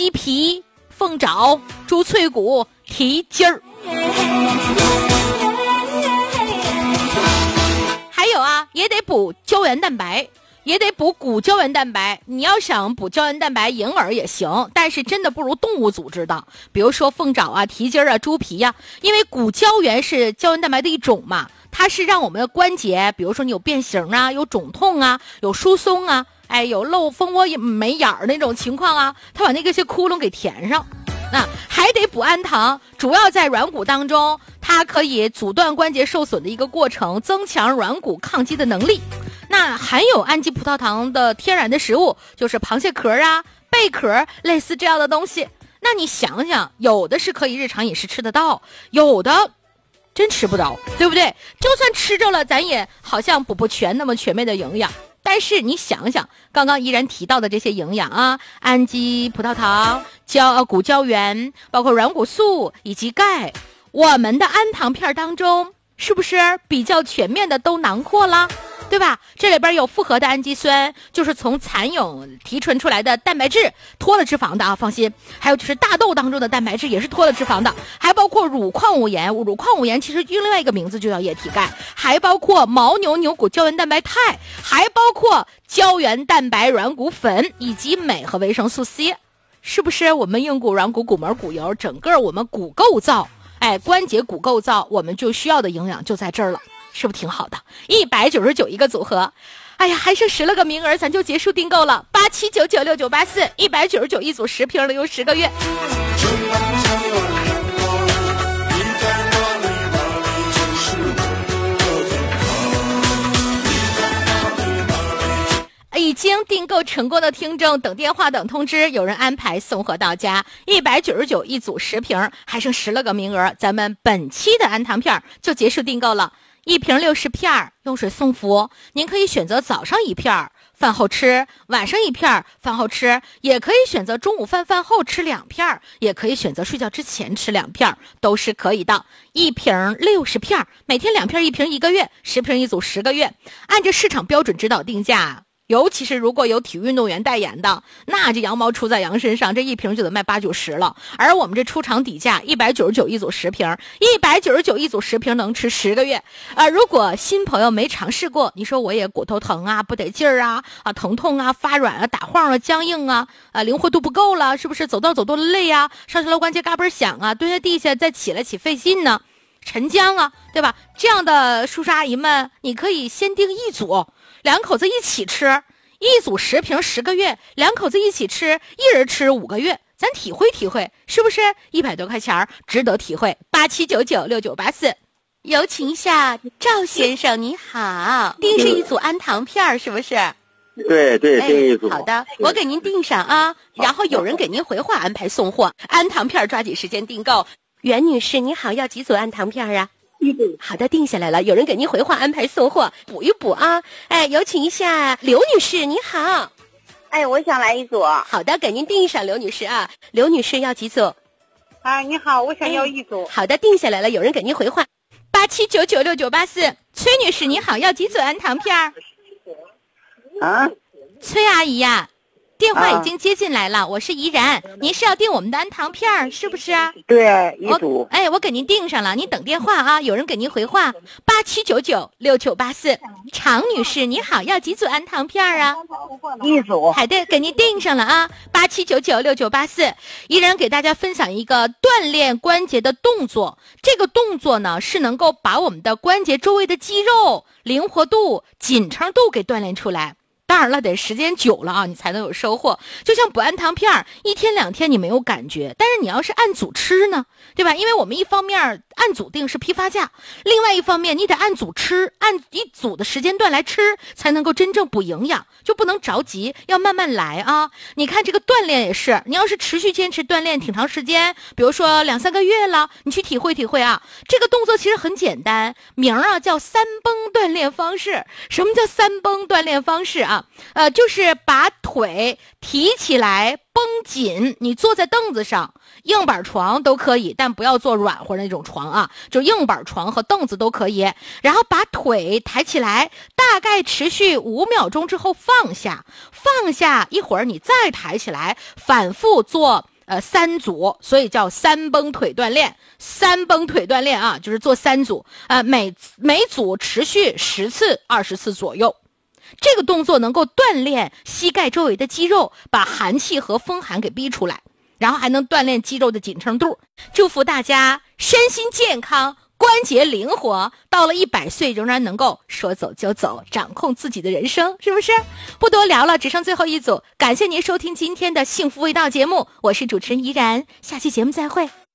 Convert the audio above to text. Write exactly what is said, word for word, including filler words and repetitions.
鸡皮、凤爪、猪脆骨、蹄筋儿。还有啊，也得补胶原蛋白，也得补骨胶原蛋白。你要想补胶原蛋白，银耳也行，但是真的不如动物组织的，比如说凤爪啊、蹄筋啊、猪皮呀、啊，因为骨胶原是胶原蛋白的一种嘛，它是让我们的关节，比如说你有变形啊、有肿痛啊、有疏松啊，哎，有漏蜂窝没眼儿那种情况啊，它把那个些窟窿给填上。那还得补氨糖，主要在软骨当中，它可以阻断关节受损的一个过程，增强软骨抗击的能力。那含有氨基葡萄糖的天然的食物就是螃蟹壳啊、贝壳，类似这样的东西。那你想想，有的是可以日常饮食吃得到，有的真吃不着，对不对？就算吃着了，咱也好像补不全那么全面的营养。但是你想想，刚刚依然提到的这些营养啊，氨基葡萄糖、胶骨胶原，包括软骨素以及钙，我们的氨糖片当中是不是比较全面的都囊括了？对吧？这里边有复合的氨基酸，就是从蚕蛹提纯出来的蛋白质，脱了脂肪的啊，放心。还有就是大豆当中的蛋白质也是脱了脂肪的，还包括乳矿物盐，乳矿物盐其实用另外一个名字就叫液体钙，还包括牦牛牛骨胶原蛋白肽，还包括胶原蛋白软骨粉以及镁和维生素 C， 是不是我们硬骨、软骨、骨膜、骨油，整个我们骨构造，哎，关节骨构造，我们就需要的营养就在这儿了。是不是挺好的？一百九十九一个组合，哎呀，还剩十了个名额，咱就结束订购了。八七九九六九八四，一百九十九一组十瓶的，有十个月。已经订购成功的听众，等电话等通知，有人安排送货到家。一百九十九一组十瓶，还剩十了个名额，咱们本期的氨糖片就结束订购了。一瓶六十片，用水送服。您可以选择早上一片，饭后吃；晚上一片，饭后吃；也可以选择中午饭饭后吃两片，也可以选择睡觉之前吃两片，都是可以的。一瓶六十片，每天两片，一瓶一个月，十瓶一组十个月，按照市场标准指导定价。尤其是如果有体育运动员代言的，那这羊毛出在羊身上，这一瓶就得卖八九十了。而我们这出厂底价一百九十九一组十瓶，一百九十九一组十瓶能吃十个月。呃，如果新朋友没尝试过，你说我也骨头疼啊，不得劲儿啊，啊疼痛啊，发软啊，打晃啊，僵硬啊，啊灵活度不够了，是不是走道走多了累啊，上下楼关节嘎嘣响啊，蹲下地下再起来起费劲呢，沉僵啊，对吧？这样的叔叔阿姨们，你可以先订一组。两口子一起吃，一组十瓶十个月，两口子一起吃，一人吃五个月，咱体会体会，是不是一百多块钱值得体会？八七九九六九八四，有请一下赵先生，你好，订是一组氨糖片，是不是？ 对对，订一组、 哎。好的，我给您订上啊，然后有人给您回话安排送货，氨糖片抓紧时间订购。袁女士，你好，要几组氨糖片啊？好的，定下来了，有人给您回话安排送货，补一补啊！哎，有请一下刘女士，你好。 哎，我想来一组。 好的，给您定上，刘女士啊。刘女士要几组？ 啊，你好，我想要一组。 哎、好的，定下来了，有人给您回话。八七九九六九八四，崔女士你好，要几组氨糖片？ 啊， 崔阿姨呀、啊。电话已经接进来了，啊、我是怡然，您是要订我们的氨糖片是不是啊？ 对，一组。 哎，我给您订上了，您等电话啊，有人给您回话。八七九九六九八四，常女士你好，要几组氨糖片啊？ 一组。 好的，给您订上了啊。八七九九六九八四，怡然给大家分享一个锻炼关节的动作，这个动作呢是能够把我们的关节周围的肌肉灵活度、紧撑度给锻炼出来。当然了，得时间久了啊，你才能有收获。就像补氨糖片，一天两天你没有感觉，但是你要是按组吃呢，对吧？因为我们一方面按组定是批发价，另外一方面你得按组吃，按一组的时间段来吃，才能够真正补营养，就不能着急，要慢慢来啊。你看这个锻炼也是，你要是持续坚持锻炼挺长时间，比如说两三个月了，你去体会体会啊。这个动作其实很简单，名儿啊叫三绷锻炼方式。什么叫三绷锻炼方式啊？呃，就是把腿提起来绷紧，你坐在凳子上，硬板床都可以，但不要坐软和那种床啊，就硬板床和凳子都可以。然后把腿抬起来，大概持续五秒钟之后放下，放下一会儿你再抬起来，反复做呃三组，所以叫三绷腿锻炼。三绷腿锻炼啊，就是做三组，呃每每组持续十次，二十次左右。这个动作能够锻炼膝盖周围的肌肉，把寒气和风寒给逼出来，然后还能锻炼肌肉的紧撑度。祝福大家身心健康，关节灵活，到了一百岁仍然能够说走就走，掌控自己的人生，是不是？不多聊了，只剩最后一组。感谢您收听今天的幸福味道节目，我是主持人怡然，下期节目再会。